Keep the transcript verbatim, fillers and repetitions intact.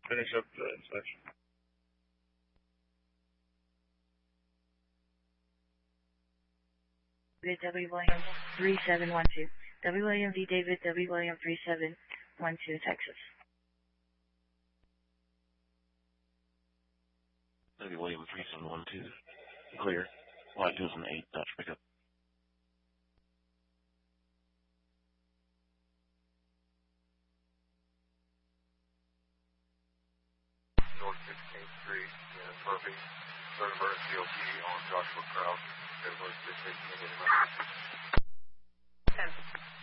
finish up the inspection. W William three seven one two. W William V David W William three seven one two, Texas. W William three seven one two. Clear. Flight two oh eight, Dutch pickup. North sixteenth Street in Murphy. Third emergency O P on Joshua Kraus. Third emergency station in ten.